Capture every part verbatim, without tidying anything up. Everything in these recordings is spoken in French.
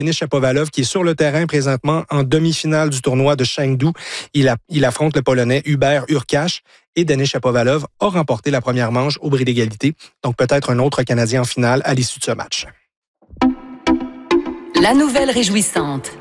Denis Shapovalov, qui est sur le terrain présentement en demi-finale du tournoi de Chengdu. Il, a, il affronte le Polonais Hubert Hurkacz et Denis Shapovalov a remporté la première manche au bris d'égalité. Donc peut-être un autre Canadien en finale à l'issue de ce match. La nouvelle réjouissante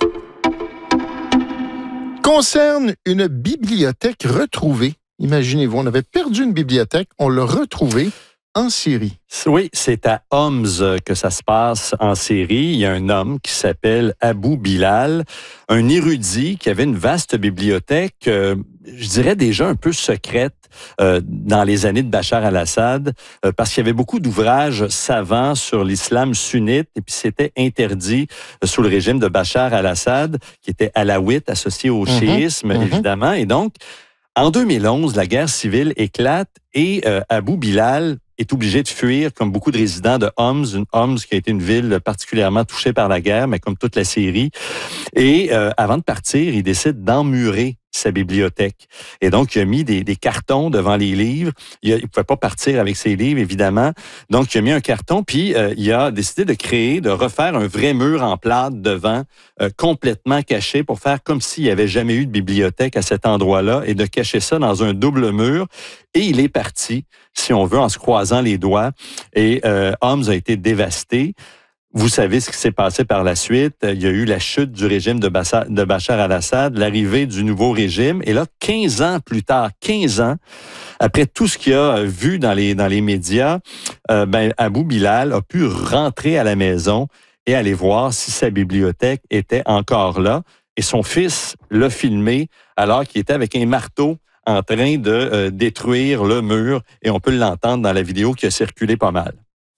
concerne une bibliothèque retrouvée. Imaginez-vous, on avait perdu une bibliothèque, on l'a retrouvée en Syrie. Oui, c'est à Homs que ça se passe en Syrie. Il y a un homme qui s'appelle Abou Bilal, un érudit qui avait une vaste bibliothèque, euh, je dirais déjà un peu secrète euh, dans les années de Bachar al-Assad, euh, parce qu'il y avait beaucoup d'ouvrages savants sur l'islam sunnite, et puis c'était interdit euh, sous le régime de Bachar al-Assad, qui était alawite, associé au mm-hmm, chiisme, mm-hmm. évidemment. Et donc, en deux mille onze, la guerre civile éclate et euh, Abou Bilal est obligé de fuir, comme beaucoup de résidents de Homs, une Homs qui a été une ville particulièrement touchée par la guerre, mais comme toute la Syrie. Et euh, avant de partir, il décide d'emmurer sa bibliothèque. Et donc, il a mis des, des cartons devant les livres. Il ne pouvait pas partir avec ses livres, évidemment. Donc, il a mis un carton, puis euh, il a décidé de créer, de refaire un vrai mur en plâtre devant, euh, complètement caché, pour faire comme s'il n'y avait jamais eu de bibliothèque à cet endroit-là, et de cacher ça dans un double mur. Et il est parti, si on veut, en se croisant les doigts. Et euh, Homs a été dévasté. Vous savez ce qui s'est passé par la suite. Il y a eu la chute du régime de Bachar, de Bachar al-Assad, l'arrivée du nouveau régime. Et là, quinze ans plus tard, quinze ans, après tout ce qu'il a vu dans les, dans les médias, euh, ben, Abou Bilal a pu rentrer à la maison et aller voir si sa bibliothèque était encore là. Et son fils l'a filmé alors qu'il était avec un marteau en train de euh, détruire le mur. Et on peut l'entendre dans la vidéo qui a circulé pas mal.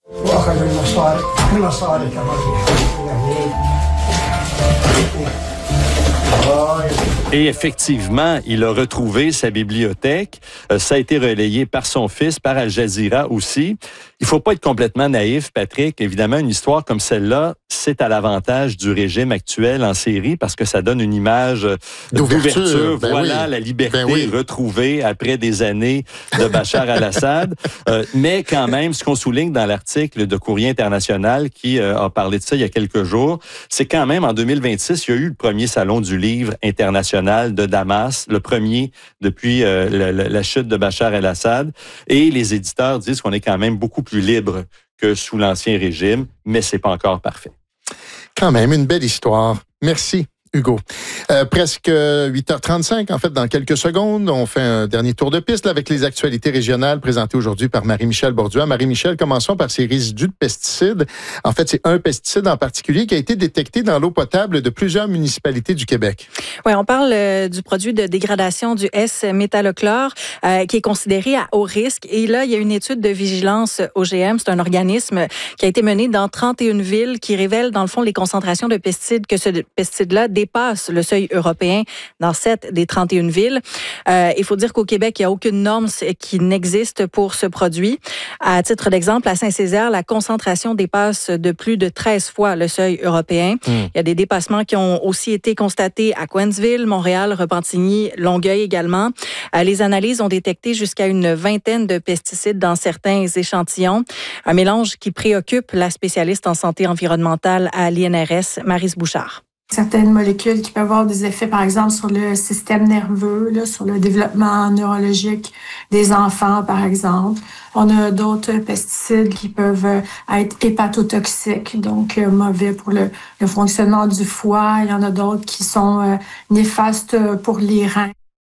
Et effectivement, il a retrouvé sa bibliothèque. Euh, ça a été relayé par son fils, par Al Jazeera aussi. Il faut pas être complètement naïf, Patrick. Évidemment, une histoire comme celle-là, c'est à l'avantage du régime actuel en Syrie parce que ça donne une image d'ouverture. d'ouverture. Ben voilà, oui. La liberté ben oui. retrouvée après des années de Bachar al-Assad. euh, mais quand même, ce qu'on souligne dans l'article de Courrier International qui euh, a parlé de ça il y a quelques jours, c'est quand même en deux mille vingt-six, il y a eu le premier salon du livre international de Damas, le premier depuis euh, la, la chute de Bachar al-Assad. Et les éditeurs disent qu'on est quand même beaucoup plus libre que sous l'ancien régime, mais c'est pas encore parfait. Quand même, une belle histoire. Merci, Hugo. Euh, presque huit heures trente-cinq, en fait, dans quelques secondes, on fait un dernier tour de piste là, avec les actualités régionales présentées aujourd'hui par Marie-Michel Borduas. Marie-Michel, commençons par ces résidus de pesticides. En fait, c'est un pesticide en particulier qui a été détecté dans l'eau potable de plusieurs municipalités du Québec. Oui, on parle euh, du produit de dégradation du S-métallochlore euh, qui est considéré à haut risque. Et là, il y a une étude de vigilance O G M, c'est un organisme qui a été mené dans trente et une villes qui révèle, dans le fond, les concentrations de pesticides que ce pesticide-là dépasse le seuil européen dans sept des trente et une villes. Euh, il faut dire qu'au Québec, il n'y a aucune norme qui n'existe pour ce produit. À titre d'exemple, à Saint-Césaire, la concentration dépasse de plus de treize fois le seuil européen. Mmh. Il y a des dépassements qui ont aussi été constatés à Cowansville, Montréal, Repentigny, Longueuil également. Euh, les analyses ont détecté jusqu'à une vingtaine de pesticides dans certains échantillons. Un mélange qui préoccupe la spécialiste en santé environnementale à l'I N R S, Maryse Bouchard. Certaines molécules qui peuvent avoir des effets, par exemple, sur le système nerveux, là, sur le développement neurologique des enfants, par exemple. On a d'autres pesticides qui peuvent être hépatotoxiques, donc euh, mauvais pour le, le fonctionnement du foie. Il y en a d'autres qui sont euh, néfastes pour les reins.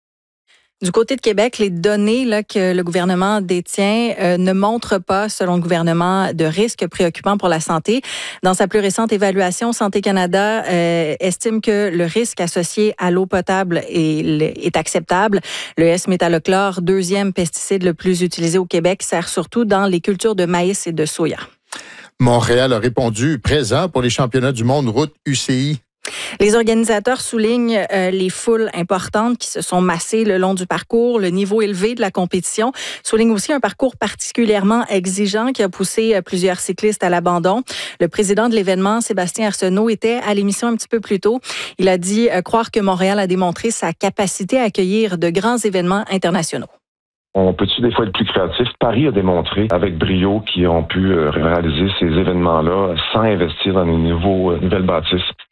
Du côté de Québec, les données là, que le gouvernement détient euh, ne montrent pas, selon le gouvernement, de risques préoccupants pour la santé. Dans sa plus récente évaluation, Santé Canada euh, estime que le risque associé à l'eau potable est, est acceptable. Le S-métallochlore, deuxième pesticide le plus utilisé au Québec, sert surtout dans les cultures de maïs et de soya. Montréal a répondu présent pour les championnats du monde route U C I. Les organisateurs soulignent euh, les foules importantes qui se sont massées le long du parcours, le niveau élevé de la compétition. Soulignent aussi un parcours particulièrement exigeant qui a poussé euh, plusieurs cyclistes à l'abandon. Le président de l'événement, Sébastien Arsenault, était à l'émission un petit peu plus tôt. Il a dit euh, croire que Montréal a démontré sa capacité à accueillir de grands événements internationaux. On peut-tu des fois être plus créatif? Paris a démontré avec brio qu'ils ont pu réaliser ces événements-là sans investir dans des nouveaux, nouvelles bâtisses.